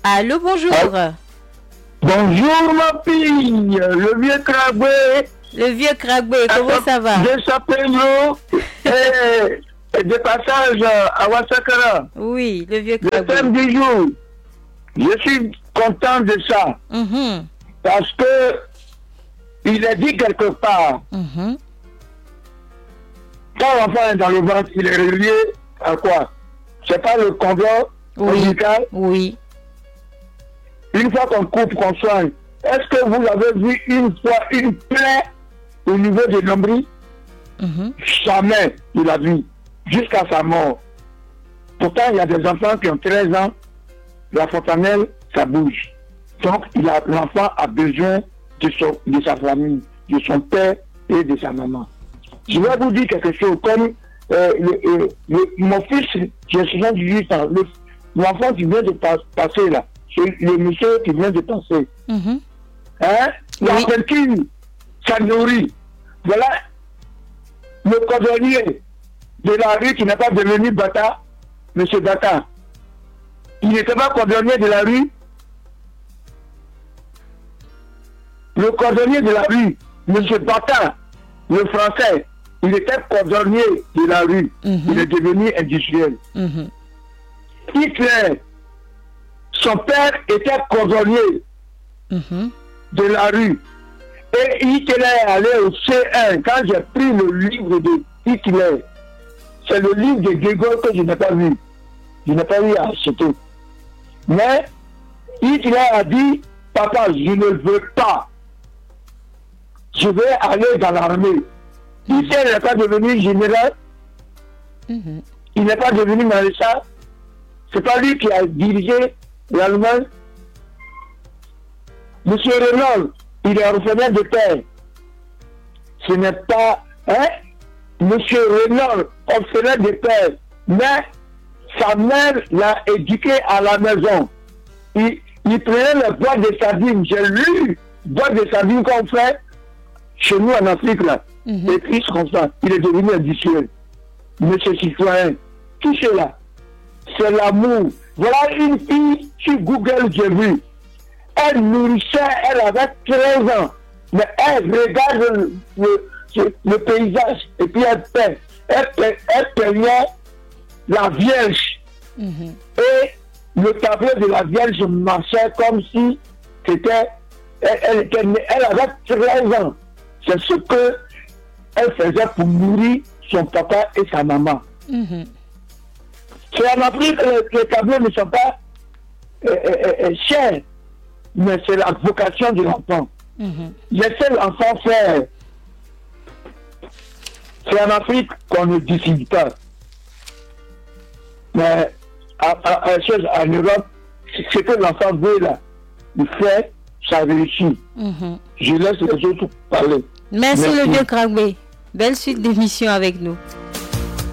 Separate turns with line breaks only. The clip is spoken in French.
Allô, bonjour.
Bonjour ma fille, le vieux Krabé.
Le vieux Krabé, comment ça va?
Je s'appelle et de passage à Wasakara.
Oui, le vieux
Le
Krabé.
thème du jour. Je suis content de ça. Parce que il est dit quelque part. Quand l'enfant est dans le ventre, il est relié à quoi? C'est pas le cordon ombilical?
Oui.
Une fois qu'on coupe, qu'on soigne, est-ce que vous avez vu une fois une plaie au niveau des nombrils? Jamais il a vu, jusqu'à sa mort. Pourtant, il y a des enfants qui ont 13 ans, la fontanelle, ça bouge. Donc, l'enfant a besoin de sa famille, de son père et de sa maman. Je vais vous dire quelque chose, comme mon fils, j'ai 78 ans, l'enfant qui vient de passer là, le monsieur qui vient de passer. La peinture, ça nourrit. Voilà le cordonnier de la rue qui n'est pas devenu Bata, monsieur Bata. Il n'était pas cordonnier de la rue. Le cordonnier de la rue, monsieur Bata, le français, il était cordonnier de la rue. Il est devenu industriel. Hitler, son père était cordonnier de la rue. Et Hitler est allé au C1. Quand j'ai pris le livre de Hitler, c'est le livre de Gregor que je n'ai pas vu. Je n'ai pas eu à acheter. Mais Hitler a dit, papa, je ne veux pas. Je vais aller dans l'armée. Hitler n'est pas devenu général. Il n'est pas devenu maréchal. C'est pas lui qui a dirigé l'Allemagne. Monsieur Renault, il est orphelin de père. Ce n'est pas... Monsieur Renault, orphelin de père. Mais sa mère l'a éduqué à la maison. Il prenait le boîte de sardines. J'ai lu boîte de sardines qu'on fait chez nous en Afrique là. Et puis comme ça, il est devenu industriel. Monsieur citoyen, tout cela, c'est l'amour. Voilà une fille sur Google, j'ai vu. Elle nourrissait, elle avait 13 ans. Mais elle regarde le paysage et puis elle peint. Elle peignait la Vierge. Et le tableau de la Vierge marchait comme si c'était... Elle avait 13 ans. C'est ce qu'elle faisait pour nourrir son papa et sa maman. C'est en Afrique que les tableaux ne sont pas chers, mais c'est la vocation de l'enfant. Laissez l'enfant faire. C'est en Afrique qu'on ne décide pas. Mais en Europe, ce que l'enfant veut là, il fait, ça réussit. Je laisse les autres parler.
Merci le vieux Krabé. Belle suite d'émission avec nous.